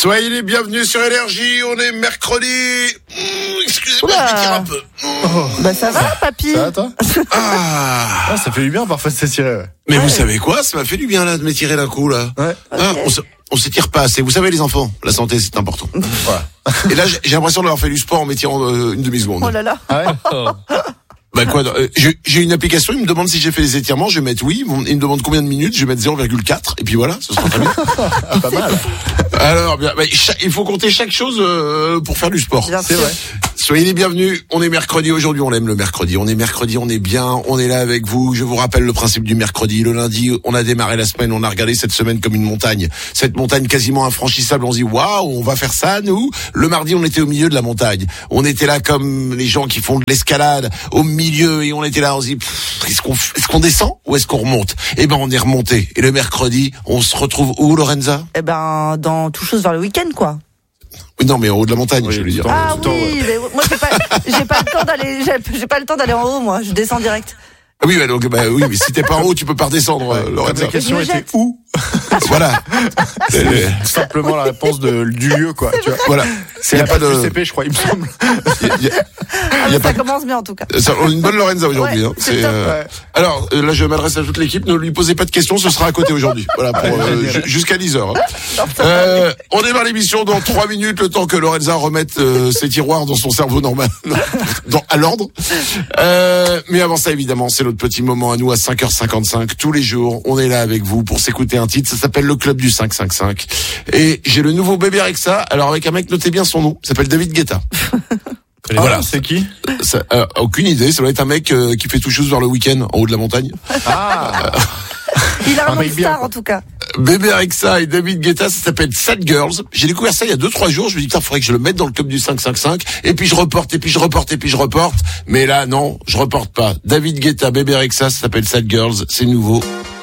Soyez les bienvenus sur Énergie, on est mercredi. Excusez-moi, je m'étire un peu. Bah ça va, papy? Ça va, toi? Ah, ça fait du bien parfois de s'étirer. mais vous savez quoi? Ça m'a fait du bien là de m'étirer d'un coup là. Ouais. On s'étire pas assez. Vous savez les enfants, la santé c'est important. Voilà. Et là j'ai l'impression d'avoir fait du sport en m'étirant une demi-seconde. Oh là là. Ah ouais? Bah quoi, j'ai une application, il me demande si j'ai fait les étirements, je vais mettre oui, il me demande combien de minutes, je vais mettre 0,4 et puis voilà, ce sera très bien. Pas mal. Alors bien, il faut compter chaque chose pour faire du sport. Bien C'est sûr. vrai. Soyez les bienvenus, on est mercredi aujourd'hui, on aime le mercredi, on est bien, on est là avec vous. Je vous rappelle le principe du mercredi. Le lundi, on a démarré la semaine, on a regardé cette semaine comme une montagne. Cette montagne quasiment infranchissable, on se dit waouh, on va faire ça nous. Le mardi, on était au milieu de la montagne. On était là comme les gens qui font de l'escalade au milieu et on était là, on se dit est-ce qu'on descend ou est-ce qu'on remonte? Eh ben on est remonté. Et le mercredi, on se retrouve où, Lorenza? Eh ben, dans tout chose vers le week-end, quoi. Oui, non, mais en haut de la montagne, Oui, je veux dire. tout en haut. Ah tout en haut, oui, mais moi j'ai pas le temps d'aller, j'ai pas le temps d'aller en haut, moi. Je descends direct. Ah oui, oui, mais si t'es pas en haut, tu peux pas redescendre, Lorenza. La question Je me était jette. où? Voilà. Tout simplement la réponse du lieu, quoi. Tu vois. Voilà. C'est Il y la a pas page de. du CP, je crois, il me semble. Il y a Ça pas. commence bien en tout cas. On a une bonne Lorenza aujourd'hui. Ouais, Hein. c'est top. Ouais. Alors là, je m'adresse à toute l'équipe. Ne lui posez pas de questions, ce sera à côté aujourd'hui. Voilà, pour jusqu'à 10h. Hein. On démarre l'émission dans 3 minutes, le temps que Lorenza remette ses tiroirs dans son cerveau normal, à l'ordre. Mais avant ça, évidemment, c'est notre petit moment à nous à 5h55 tous les jours. On est là avec vous pour s'écouter un titre. Ça s'appelle le Club du 555. Et j'ai le nouveau bébé Rexha. Alors avec un mec, notez bien son nom. Il s'appelle David Guetta. Voilà. C'est qui? Ça, aucune idée. Ça doit être un mec qui fait tout chose vers le week-end en haut de la montagne. Ah! Il a un nom de mec bien, star quoi. en tout cas. Bébé Rexha et David Guetta, ça s'appelle Sad Girls. J'ai découvert ça il y a 2-3 jours. Je me dis, putain, faudrait que je le mette dans le club du 555. Et puis je reporte, et puis je reporte, et puis je reporte. Mais là, non, je reporte pas. David Guetta, Bébé Rexha, ça s'appelle Sad Girls. C'est nouveau.